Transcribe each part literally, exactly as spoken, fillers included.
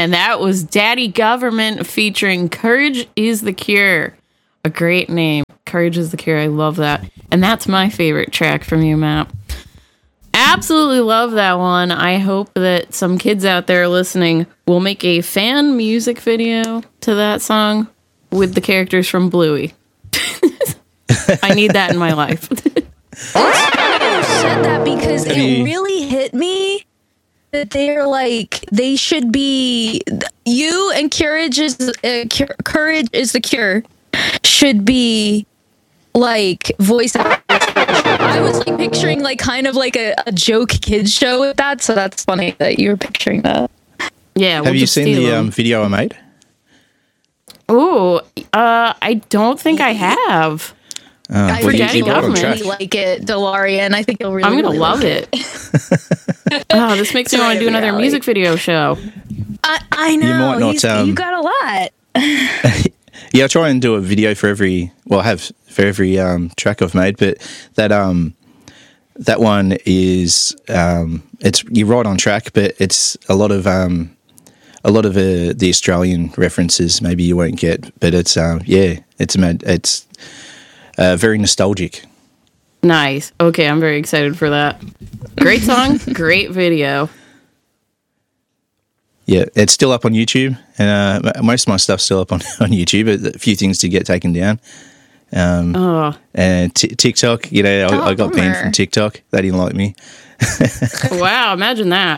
And that was Daddy Government featuring Courage is the Cure. A great name. Courage is the Cure. I love that. And that's my favorite track from you, Matt. Absolutely love that one. I hope that some kids out there listening will make a fan music video to that song with the characters from Bluey. I need that in my life. I said that because it really hit me that they're like, they should be, you and Courage is, uh, Courage is the Cure should be like voice actors. I was like picturing like kind of like a, a joke kids show with that, so that's funny that you were picturing that. Yeah. Have we'll you seen the um, video I made? Oh, uh, I don't think I have. Uh, I well, really really like it, DeLorean. I think you'll really. I'm gonna really love like it. it. Oh, this makes me want to do another music video show. I, I know. You might not. Um, you got a lot. Yeah, I try and do a video for every. Well, I have for every um, track I've made, but that um, that one is um, it's you're right on track, but it's a lot of um, a lot of uh, the Australian references. Maybe you won't get, but it's um, yeah, it's it's. Uh, very nostalgic. Nice. Okay, I'm very excited for that. Great song, great video. Yeah, it's still up on YouTube. Uh, most of my stuff's still up on, on YouTube. A few things to get taken down. Um, oh. And t- TikTok, you know, I, I got banned from TikTok. They didn't like me. Wow, imagine that.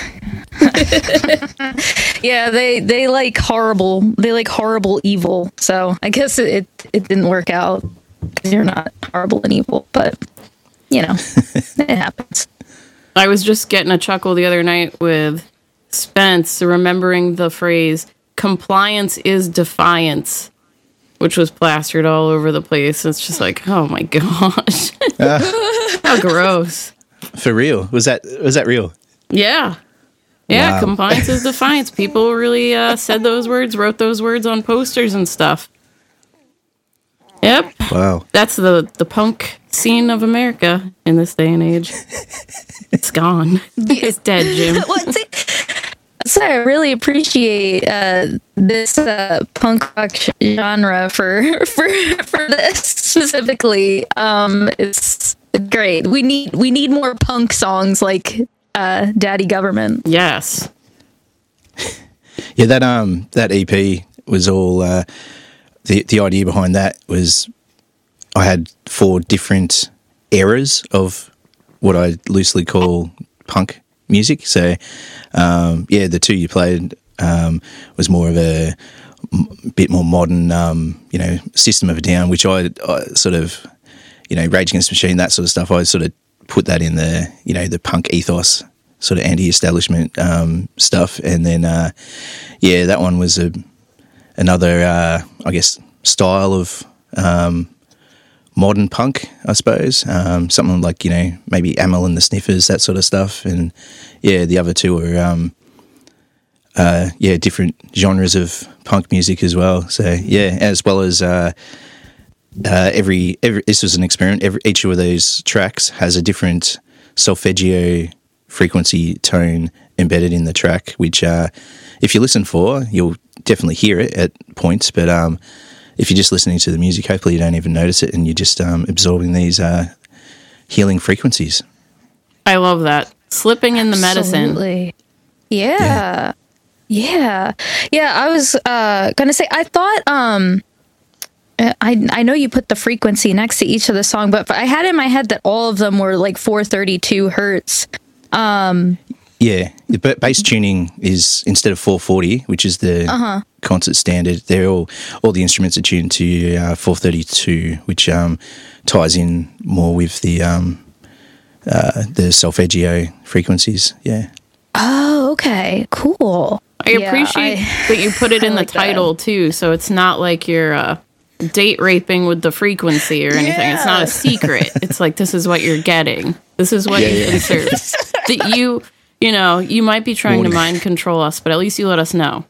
Yeah, they they like horrible. They like horrible evil. So I guess it it, it didn't work out. Because you're not horrible and evil, but, you know, it happens. I was just getting a chuckle the other night with Spence remembering the phrase, compliance is defiance, which was plastered all over the place. It's just like, oh my gosh. Uh, How gross. For real? Was that was that real? Yeah. Yeah, wow. Compliance is defiance. People really uh, said those words, wrote those words on posters and stuff. Yep. Wow. That's the, the punk scene of America in this day and age. It's gone. It's dead, Jim. What's it? So I really appreciate uh, this uh, punk rock genre for for for this specifically. Um, it's great. We need we need more punk songs like uh, Daddy Government. Yes. Yeah, that um that E P was all. Uh, The the idea behind that was I had four different eras of what I loosely call punk music. So, um, yeah, the two you played um, was more of a m- bit more modern, um, you know, System of a Down, which I, I sort of, you know, Rage Against the Machine, that sort of stuff. I sort of put that in the, you know, the punk ethos, sort of anti-establishment um, stuff. And then, uh, yeah, that one was a another, uh, I guess, style of um, modern punk, I suppose. Um, something like, you know, maybe Amyl and the Sniffers, that sort of stuff. And, yeah, the other two are, um, uh, yeah, different genres of punk music as well. So, yeah, as well as uh, uh, every, every, this was an experiment. Every, each of those tracks has a different solfeggio frequency tone embedded in the track, which uh, if you listen for, you'll definitely hear it at points, but um, if you're just listening to the music, hopefully you don't even notice it and you're just um, absorbing these uh, healing frequencies. I love that. Slipping in the Absolutely. medicine. Yeah. Yeah. Yeah, I was uh, going to say, I thought, um, I I know you put the frequency next to each of the song, but I had in my head that all of them were like four thirty-two hertz. Um Yeah, the bass tuning is instead of four forty, which is the uh-huh. concert standard. They're all all the instruments are tuned to uh, four thirty-two, which um, ties in more with the um, uh, the solfeggio frequencies. Yeah. Oh, okay, cool. I yeah, appreciate I, that you put it in the like title that. too, so it's not like you're uh, date raping with the frequency or anything. Yeah. It's not a secret. It's like this is what you're getting. This is what yeah, you've yeah. been served. That you. You know, you might be trying Warning. to mind control us, but at least you let us know.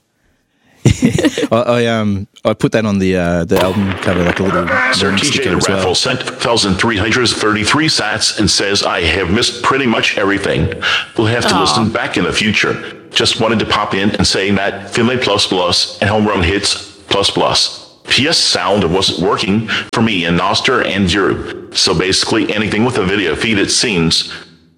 I, I um I put that on the uh, the album cover, like a little Sir T J the Raffle well. sent one thousand three hundred thirty-three sats and says, I have missed pretty much everything. We'll have to Aww. listen back in the future. Just wanted to pop in and say that Finlay Plus Plus and Homegrown Hits Plus Plus. P S Sound wasn't working for me in Nostr and Zero. So basically anything with a video feed, it seems.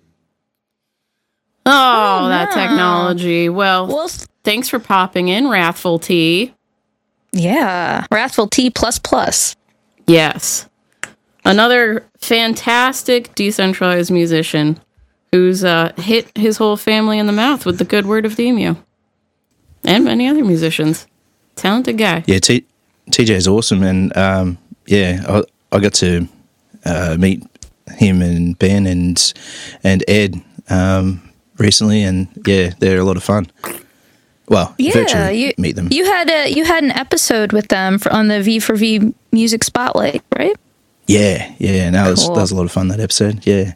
Oh, Oh, that no. technology. Well, Well, s- thanks for popping in, Wrathful T. yeah. Wrathful T plus plus. Yes. Another fantastic decentralized musician who's uh, hit his whole family in the mouth with the good word of the emu. And many other musicians. Talented guy. Yeah, T- TJ's awesome, and um, yeah, I, I got to uh, meet him and Ben and and Ed um, recently, and yeah, they're a lot of fun. Well, Yeah, virtually you meet them. You had a you had an episode with them for, on the V for V Music Spotlight, right? Yeah, yeah, and that was Cool. that was a lot of fun, that episode. Yeah,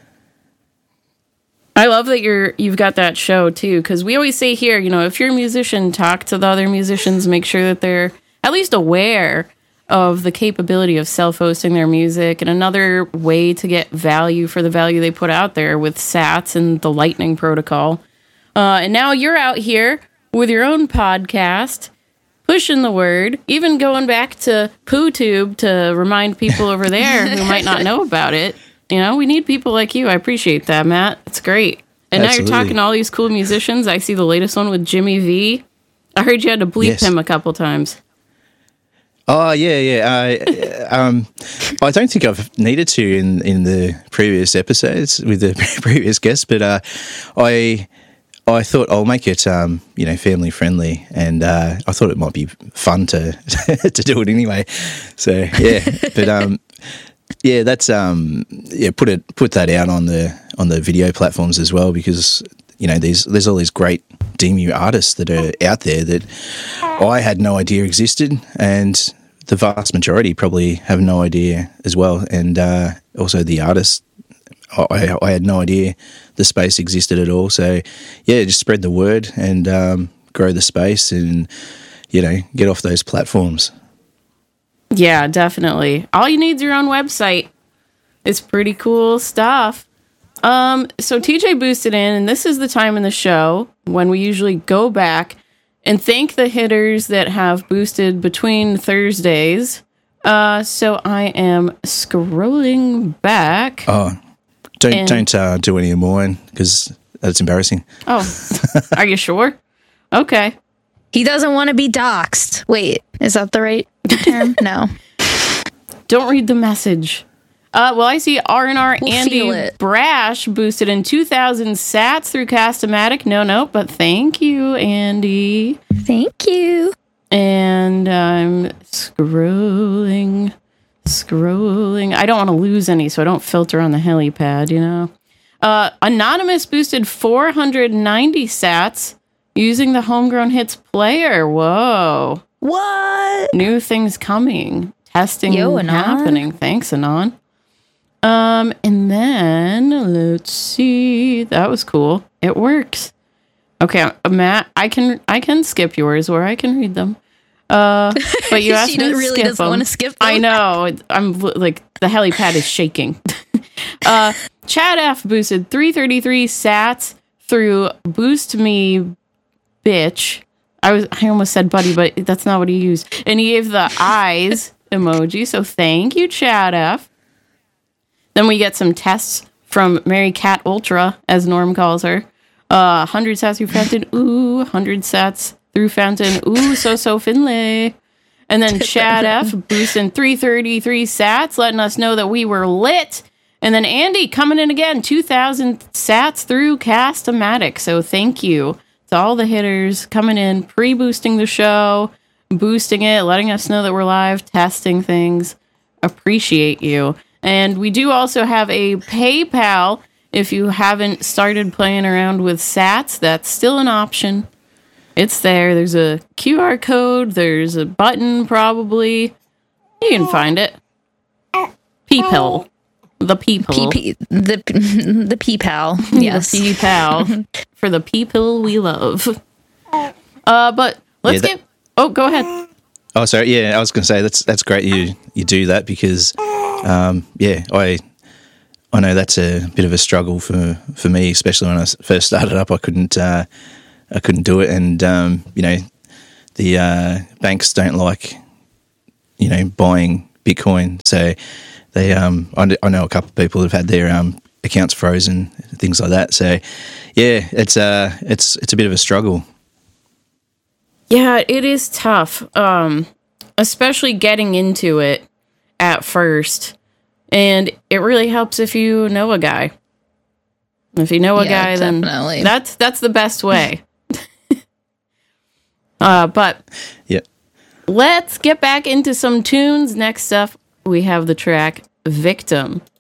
I love that you're you've got that show too, because we always say here, you know, if you're a musician, talk to the other musicians, make sure that they're at least aware of the capability of self-hosting their music, and another way to get value for the value they put out there with Sats and the Lightning Protocol. Uh, and now you're out here with your own podcast, pushing the word, even going back to PooTube to remind people over there who might not know about it. You know, we need people like you. I appreciate that, Matt. It's great. And now Absolutely. you're talking to all these cool musicians. I see the latest one with Jimmy V. I heard you had to bleep Yes. him a couple times. Oh yeah, yeah. I, um, I don't think I've needed to in, in the previous episodes with the previous guests, but uh, I I thought I'll make it um, you know, family friendly, and uh, I thought it might be fun to to do it anyway. So yeah, but um, yeah, that's um, yeah, put it put that out on the on the video platforms as well, because you know, there's there's all these great D M U artists that are out there that I had no idea existed, and the vast majority probably have no idea as well. And uh, also the artists, I, I had no idea the space existed at all. So yeah, just spread the word and um, grow the space, and you know, get off those platforms. Yeah, definitely. All you need is your own website. It's pretty cool stuff. Um, so T J boosted in, and this is the time in the show when we usually go back and thank the hitters that have boosted between Thursdays. Uh, so I am scrolling back. Oh, don't And- don't uh, do any of mine, because that's embarrassing. Oh, are you sure? Okay. He doesn't want to be doxxed. Wait, is that the right term? No. Don't read the message. Uh, well, I see R and R We'll Andy feel it. Brash boosted in two thousand sats through Cast-O-Matic. No, no, but thank you, Andy. Thank you. And I'm scrolling, scrolling. I don't want to lose any, so I don't filter on the helipad, you know. Uh, Anonymous boosted four hundred ninety sats using the Homegrown Hits player. Whoa. What? New things coming. Testing Yo, Anon. happening. Thanks, Anon. Um, and then let's see. That was cool. It works. Okay, uh, Matt, I can I can skip yours, or I can read them. Uh, but you asked She me to really skip doesn't them. wanna skip I them. know. It- I'm li- like the helipad is shaking. uh, Chad F boosted three thirty-three sats through Boost Me, bitch. I was I almost said buddy, but that's not what he used. And he gave the eyes emoji. So thank you, Chad F. Then we get some tests from Mary Cat Ultra, as Norm calls her. Uh, one hundred sats through Fountain. Ooh, one hundred sats through Fountain. Ooh, so so Finlay. And then Chad F boosting three thirty-three sats, letting us know that we were lit. And then Andy coming in again, two thousand sats through Cast-O-Matic. So thank you to all the hitters coming in, pre-boosting the show, boosting it, letting us know that we're live, testing things. Appreciate you. And we do also have a PayPal. If you haven't started playing around with sats, that's still an option. It's there. There's a Q R code. There's a button, probably. You can find it. People. The people. P P the the P pal. Yes. The P-pal. For the people we love. Uh, but let's Yeah, that- get... Oh, go ahead. Oh, sorry. Yeah, I was going to say that's that's great. You you do that because, um, yeah, I I know that's a bit of a struggle for, for me, especially when I s- first started up. I couldn't uh, I couldn't do it, and um, you know, the uh, banks don't like, you know, buying Bitcoin, so they um, I, I know a couple of people who've had their um, accounts frozen, things like that. So yeah, it's uh, it's it's a bit of a struggle. Yeah, it is tough, um, especially getting into it at first. And it really helps if you know a guy. If you know a Yeah, guy, then definitely. that's that's the best way. uh, but Yeah. let's get back into some tunes. Next up, we have the track Victim